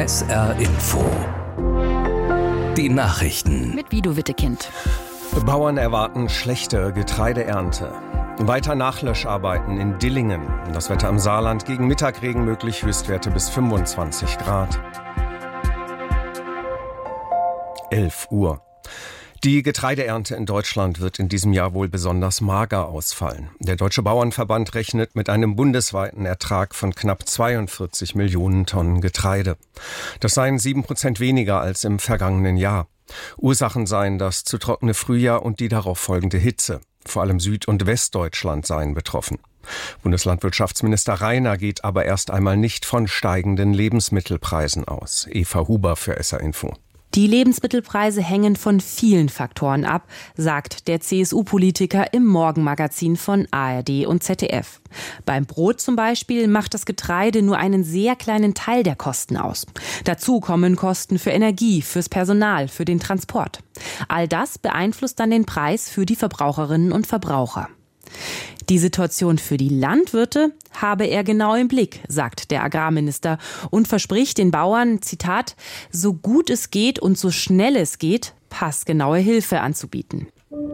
SR Info. Die Nachrichten. Mit Guido Wittekind. Bauern erwarten schlechte Getreideernte. Weiter Nachlöscharbeiten in Dillingen. Das Wetter im Saarland, gegen Mittagregen möglich, Höchstwerte bis 25 Grad. 11 Uhr. Die Getreideernte in Deutschland wird in diesem Jahr wohl besonders mager ausfallen. Der Deutsche Bauernverband rechnet mit einem bundesweiten Ertrag von knapp 42 Millionen Tonnen Getreide. Das seien 7% weniger als im vergangenen Jahr. Ursachen seien das zu trockene Frühjahr und die darauf folgende Hitze. Vor allem Süd- und Westdeutschland seien betroffen. Bundeslandwirtschaftsminister Rainer geht aber erst einmal nicht von steigenden Lebensmittelpreisen aus. Eva Huber für SR Info. Die Lebensmittelpreise hängen von vielen Faktoren ab, sagt der CSU-Politiker im Morgenmagazin von ARD und ZDF. Beim Brot zum Beispiel macht das Getreide nur einen sehr kleinen Teil der Kosten aus. Dazu kommen Kosten für Energie, fürs Personal, für den Transport. All das beeinflusst dann den Preis für die Verbraucherinnen und Verbraucher. Die Situation für die Landwirte habe er genau im Blick, sagt der Agrarminister und verspricht den Bauern, Zitat, so gut es geht und so schnell es geht, passgenaue Hilfe anzubieten.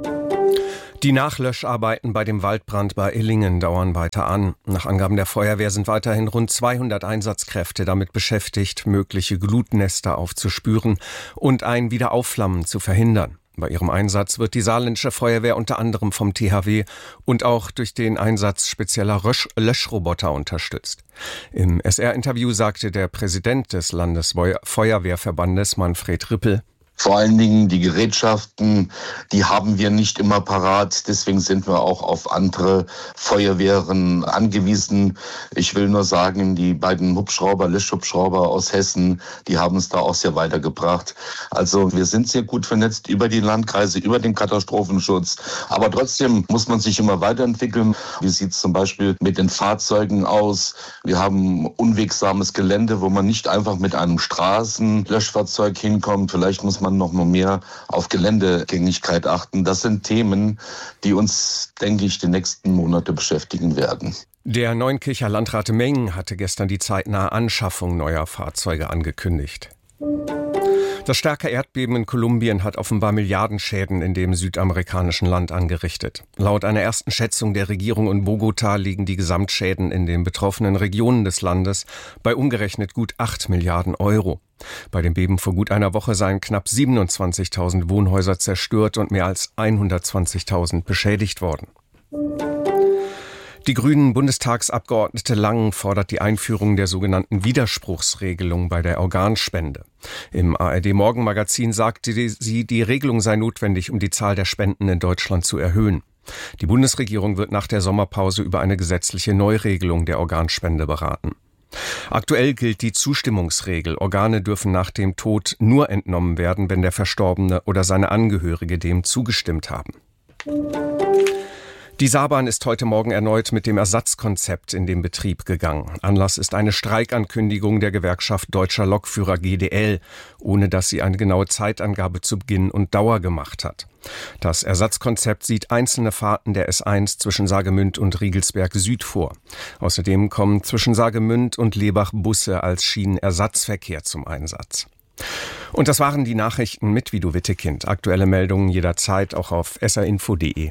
Die Nachlöscharbeiten bei dem Waldbrand bei Illingen dauern weiter an. Nach Angaben der Feuerwehr sind weiterhin rund 200 Einsatzkräfte damit beschäftigt, mögliche Glutnester aufzuspüren und ein Wiederaufflammen zu verhindern. Bei ihrem Einsatz wird die saarländische Feuerwehr unter anderem vom THW und auch durch den Einsatz spezieller Löschroboter unterstützt. Im SR-Interview sagte der Präsident des Landesfeuerwehrverbandes, Manfred Rippel: Vor allen Dingen die Gerätschaften, die haben wir nicht immer parat. Deswegen sind wir auch auf andere Feuerwehren angewiesen. Ich will nur sagen, die beiden Löschhubschrauber aus Hessen, die haben es da auch sehr weitergebracht. Also wir sind sehr gut vernetzt über die Landkreise, über den Katastrophenschutz. Aber trotzdem muss man sich immer weiterentwickeln. Wie sieht es zum Beispiel mit den Fahrzeugen aus? Wir haben unwegsames Gelände, wo man nicht einfach mit einem Straßenlöschfahrzeug hinkommt. Vielleicht muss man noch mal mehr auf Geländegängigkeit achten. Das sind Themen, die uns, denke ich, die nächsten Monate beschäftigen werden. Der Neunkircher Landrat Meng hatte gestern die zeitnahe Anschaffung neuer Fahrzeuge angekündigt. Das starke Erdbeben in Kolumbien hat offenbar Milliardenschäden in dem südamerikanischen Land angerichtet. Laut einer ersten Schätzung der Regierung in Bogotá liegen die Gesamtschäden in den betroffenen Regionen des Landes bei umgerechnet gut 8 Milliarden Euro. Bei dem Beben vor gut einer Woche seien knapp 27.000 Wohnhäuser zerstört und mehr als 120.000 beschädigt worden. Die grünen Bundestagsabgeordnete Lang fordert die Einführung der sogenannten Widerspruchsregelung bei der Organspende. Im ARD-Morgenmagazin sagte sie, die Regelung sei notwendig, um die Zahl der Spenden in Deutschland zu erhöhen. Die Bundesregierung wird nach der Sommerpause über eine gesetzliche Neuregelung der Organspende beraten. Aktuell gilt die Zustimmungsregel. Organe dürfen nach dem Tod nur entnommen werden, wenn der Verstorbene oder seine Angehörige dem zugestimmt haben. Die Saarbahn ist heute Morgen erneut mit dem Ersatzkonzept in den Betrieb gegangen. Anlass ist eine Streikankündigung der Gewerkschaft Deutscher Lokführer GDL, ohne dass sie eine genaue Zeitangabe zu Beginn und Dauer gemacht hat. Das Ersatzkonzept sieht einzelne Fahrten der S1 zwischen Saargemünd und Riegelsberg Süd vor. Außerdem kommen zwischen Saargemünd und Lebach Busse als Schienenersatzverkehr zum Einsatz. Und das waren die Nachrichten mit Guido Wittekind. Aktuelle Meldungen jederzeit auch auf srinfo.de.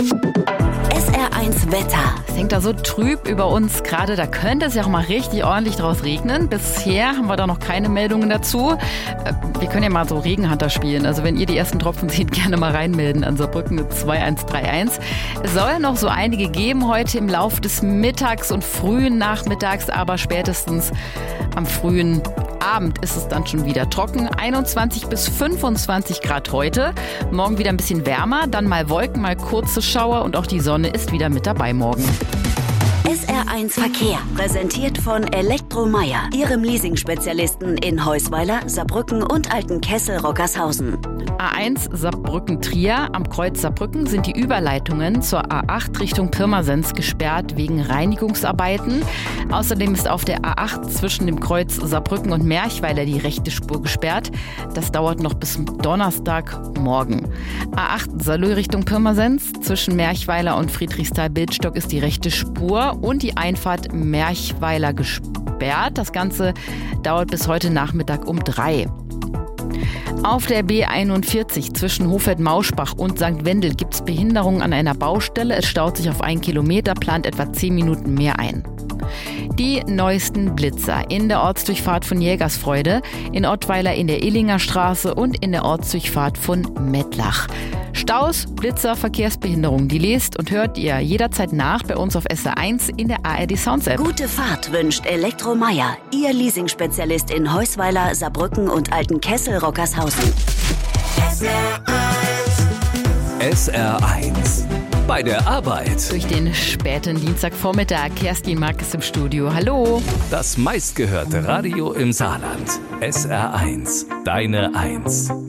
SR1 Wetter. Es hängt da so trüb über uns gerade, da könnte es ja auch mal richtig ordentlich draus regnen. Bisher haben wir da noch keine Meldungen dazu. Wir können ja mal so Regenhunter spielen. Also wenn ihr die ersten Tropfen seht, gerne mal reinmelden an Saarbrücken 2131. Es soll noch so einige geben heute im Lauf des Mittags und frühen Nachmittags, aber spätestens am frühen Abend ist es dann schon wieder trocken. 21 bis 25 Grad heute. Morgen wieder ein bisschen wärmer, dann mal Wolken, mal kurze Schauer und auch die Sonne ist wieder mit dabei morgen. SR1 Verkehr, präsentiert von Elektromeyer, Ihrem Leasing-Spezialisten in Heusweiler, Saarbrücken und Altenkessel-Rockershausen. A1 Saarbrücken-Trier. Am Kreuz Saarbrücken sind die Überleitungen zur A8 Richtung Pirmasens gesperrt wegen Reinigungsarbeiten. Außerdem ist auf der A8 zwischen dem Kreuz Saarbrücken und Merchweiler die rechte Spur gesperrt. Das dauert noch bis Donnerstagmorgen. A8 Saarlouis Richtung Pirmasens. Zwischen Merchweiler und Friedrichsthal-Bildstock ist die rechte Spur und die Einfahrt Merchweiler gesperrt. gesperrt. Das Ganze dauert bis heute Nachmittag um 3. Auf der B41 zwischen Hofeld-Mauschbach und St. Wendel gibt es Behinderungen an einer Baustelle. Es staut sich auf 1 Kilometer, plant etwa 10 Minuten mehr ein. Die neuesten Blitzer in der Ortsdurchfahrt von Jägersfreude, in Ottweiler in der Illinger Straße und in der Ortsdurchfahrt von Mettlach. Staus, Blitzer, Verkehrsbehinderungen, die lest und hört ihr jederzeit nach bei uns auf SR1 in der ARD Sounds App. Gute Fahrt wünscht Elektromeier, Ihr Leasingspezialist in Heusweiler, Saarbrücken und Altenkessel-Rockershausen. SR1 bei der Arbeit. Durch den späten Dienstagvormittag. Kerstin Mark im Studio. Hallo. Das meistgehörte Radio im Saarland. SR1, deine 1.